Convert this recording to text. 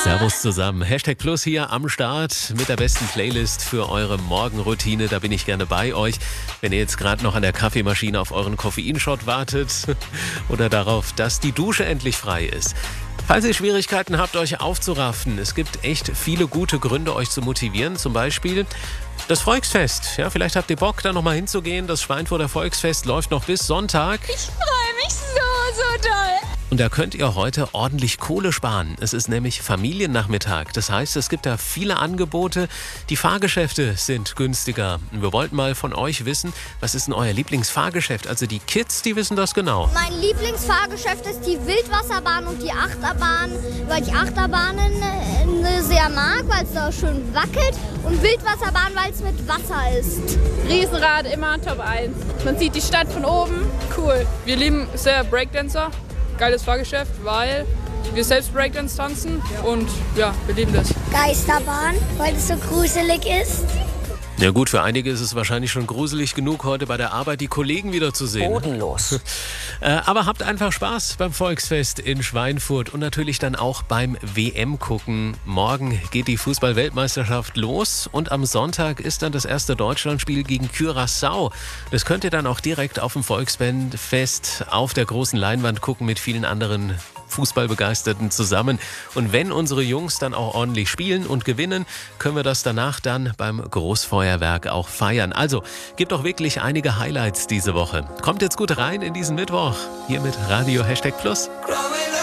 Servus zusammen. Hashtag Plus hier am Start mit der besten Playlist für eure Morgenroutine. Da bin ich gerne bei euch. Wenn ihr jetzt gerade noch an der Kaffeemaschine auf euren Koffeinshot wartet oder darauf, dass die Dusche endlich frei ist. Falls ihr Schwierigkeiten habt, euch aufzuraffen, es gibt echt viele gute Gründe, euch zu motivieren. Zum Beispiel das Volksfest. Ja, vielleicht habt ihr Bock, da nochmal hinzugehen. Das Schweinfurter Volksfest läuft noch bis Sonntag. Ich freue mich so doll. Und da könnt ihr heute ordentlich Kohle sparen. Es ist nämlich Familiennachmittag. Das heißt, es gibt da viele Angebote. Die Fahrgeschäfte sind günstiger. Und wir wollten mal von euch wissen, was ist denn euer Lieblingsfahrgeschäft? Also die Kids, die wissen das genau. Mein Lieblingsfahrgeschäft ist die Wildwasserbahn und die Achterbahn, weil ich Achterbahnen sehr mag, weil es da schön wackelt, und Wildwasserbahn, weil es mit Wasser ist. Riesenrad, immer Top 1. Man sieht die Stadt von oben. Cool. Wir lieben sehr Breakdancer. Geiles Fahrgeschäft, weil wir selbst Breakdance tanzen und ja, wir lieben das. Geisterbahn, weil es so gruselig ist. Ja gut, für einige ist es wahrscheinlich schon gruselig genug, heute bei der Arbeit die Kollegen wieder zu sehen. Bodenlos. Aber habt einfach Spaß beim Volksfest in Schweinfurt und natürlich dann auch beim WM-Gucken. Morgen geht die Fußball-Weltmeisterschaft los und am Sonntag ist dann das erste Deutschlandspiel gegen Curaçao. Das könnt ihr dann auch direkt auf dem Volksfest auf der großen Leinwand gucken mit vielen anderen Fußballbegeisterten zusammen. Und wenn unsere Jungs dann auch ordentlich spielen und gewinnen, können wir das danach dann beim Großfeuerwerk auch feiern. Also, gibt auch wirklich einige Highlights diese Woche. Kommt jetzt gut rein in diesen Mittwoch. Hier mit Radio #Plus.